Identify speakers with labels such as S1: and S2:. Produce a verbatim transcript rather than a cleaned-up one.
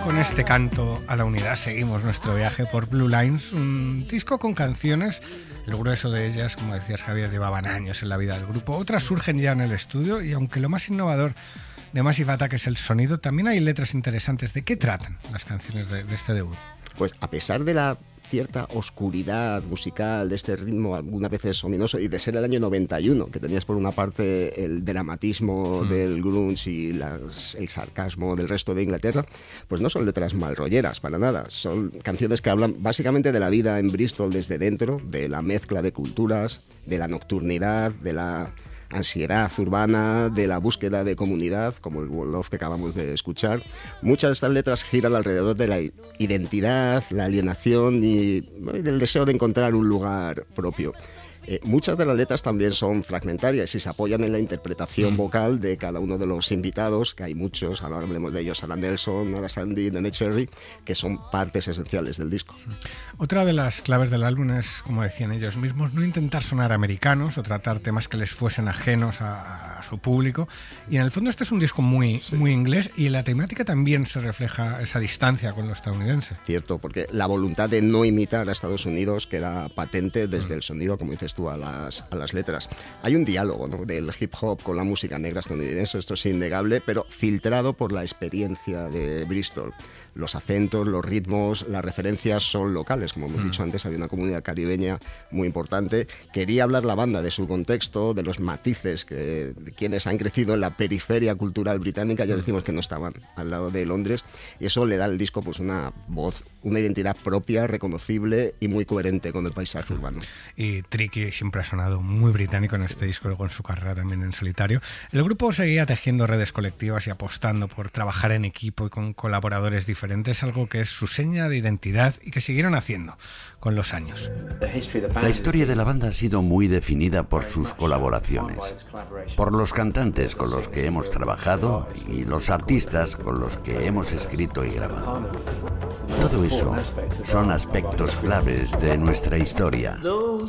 S1: con este canto a la unidad seguimos nuestro viaje por Blue Lines, un disco con canciones. El grueso de ellas, como decías Javier, llevaban años en la vida del grupo. Otras surgen ya en el estudio y aunque lo más innovador de Massive Attack es el sonido, también hay letras interesantes. ¿De qué tratan las canciones de, de este debut?
S2: Pues a pesar de la cierta oscuridad musical, de este ritmo algunas veces ominoso, y de ser el año noventa y uno, que tenías por una parte el dramatismo mm. del grunge y las, el sarcasmo del resto de Inglaterra, pues no son letras malrolleras para nada, son canciones que hablan básicamente de la vida en Bristol desde dentro, de la mezcla de culturas, de la nocturnidad, de la ansiedad urbana, de la búsqueda de comunidad, como el One Love que acabamos de escuchar. Muchas de estas letras giran alrededor de la identidad, la alienación y del deseo de encontrar un lugar propio. Eh, muchas de las letras también son fragmentarias y se apoyan en la interpretación vocal de cada uno de los invitados, que hay muchos, ahora hablemos de ellos, Alan Nelson, Nora Sandy, Nene Cherry, que son partes esenciales del disco.
S1: Otra de las claves del álbum es, como decían ellos mismos, no intentar sonar americanos o tratar temas que les fuesen ajenos a, a su público, y en el fondo este es un disco muy, sí. muy inglés, y en la temática también se refleja esa distancia con lo estadounidense.
S2: Cierto, porque la voluntad de no imitar a Estados Unidos queda patente desde mm. el sonido, como dices tú, a las, a las letras. Hay un diálogo, ¿no?, del hip hop con la música negra estadounidense, esto es innegable, pero filtrado por la experiencia de Bristol. Los acentos, los ritmos, las referencias son locales, como hemos mm. dicho antes, había una comunidad caribeña muy importante. Quería hablar la banda de su contexto, de los matices que de quienes han crecido en la periferia cultural británica, ya decimos que no estaban al lado de Londres, y eso le da al disco pues una voz, una identidad propia, reconocible y muy coherente con el paisaje urbano.
S1: Y Tricky siempre ha sonado muy británico en este disco, luego en su carrera también en solitario. El grupo seguía tejiendo redes colectivas y apostando por trabajar en equipo y con colaboradores diferentes, algo que es su seña de identidad y que siguieron haciendo con los años.
S3: La historia de la banda ha sido muy definida por sus colaboraciones, por los cantantes con los que hemos trabajado y los artistas con los que hemos escrito y grabado. Todo eso son aspectos claves de nuestra historia.